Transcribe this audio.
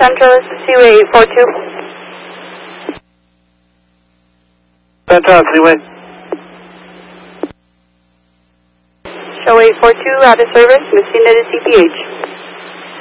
Central, this is Seaway 842. Central, Seaway. Show 842 out of service, Messina to CPH.